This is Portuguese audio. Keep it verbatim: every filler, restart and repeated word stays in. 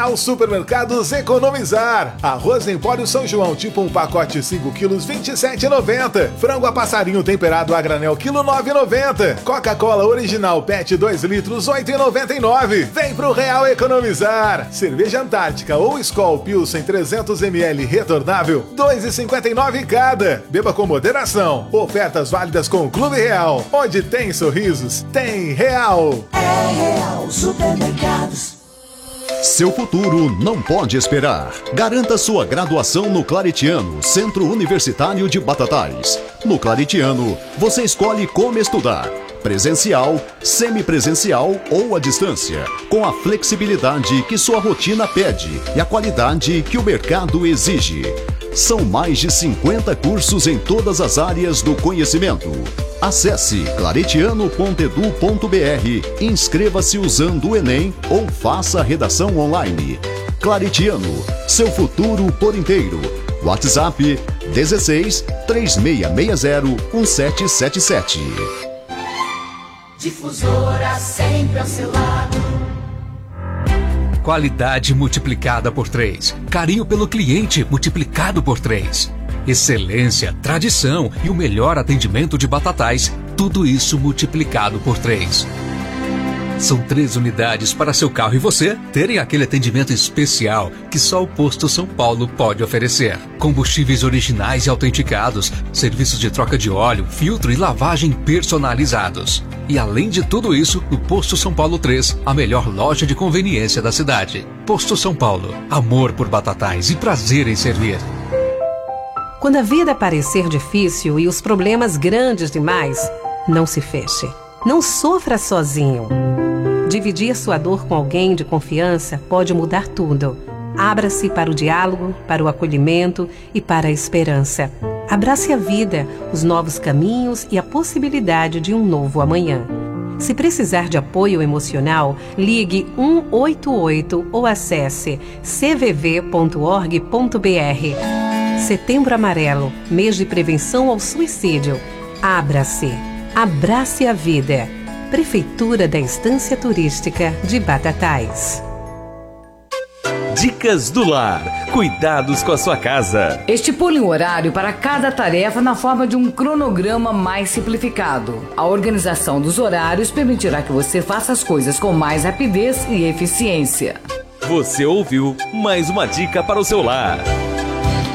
Real Supermercados Economizar. Arroz Empório São João, tipo um pacote cinco quilos, vinte e sete reais e noventa centavos. Frango a passarinho temperado a granel, quilo nove reais e noventa centavos. Coca-Cola Original Pet dois litros, oito reais e noventa e nove centavos. Vem pro Real Economizar. Cerveja Antártica ou Skol Pilsen trezentos mililitros retornável, dois reais e cinquenta e nove centavos cada. Beba com moderação. Ofertas válidas com o Clube Real. Onde tem sorrisos, tem Real. É Real Supermercados. Seu futuro não pode esperar. Garanta sua graduação no Claretiano, Centro Universitário de Batatais. No Claretiano, você escolhe como estudar. Presencial, semipresencial ou à distância, com a flexibilidade que sua rotina pede e a qualidade que o mercado exige. São mais de cinquenta cursos em todas as áreas do conhecimento. Acesse claretiano ponto edu ponto br, inscreva-se usando o Enem ou faça a redação online. Claretiano, seu futuro por inteiro. WhatsApp dezesseis, três seis seis zero, um sete sete sete. Difusora sempre ao seu lado. Qualidade multiplicada por três. Carinho pelo cliente multiplicado por três. Excelência, tradição e o melhor atendimento de Batatais. Tudo isso multiplicado por três. São três unidades para seu carro e você terem aquele atendimento especial que só o Posto São Paulo pode oferecer. Combustíveis originais e autenticados, serviços de troca de óleo, filtro e lavagem personalizados. E além de tudo isso, no Posto São Paulo três, a melhor loja de conveniência da cidade. Posto São Paulo, amor por Batatais e prazer em servir. Quando a vida parecer difícil e os problemas grandes demais, não se feche. Não sofra sozinho. Dividir sua dor com alguém de confiança pode mudar tudo. Abra-se para o diálogo, para o acolhimento e para a esperança. Abrace a vida, os novos caminhos e a possibilidade de um novo amanhã. Se precisar de apoio emocional, ligue um oito oito ou acesse c v v ponto org ponto b r. Setembro Amarelo, mês de prevenção ao suicídio. Abra-se. Abrace a vida. Prefeitura da Estância Turística de Batatais. Dicas do Lar. Cuidados com a sua casa. Estipule um horário para cada tarefa na forma de um cronograma mais simplificado. A organização dos horários permitirá que você faça as coisas com mais rapidez e eficiência. Você ouviu mais uma dica para o seu lar.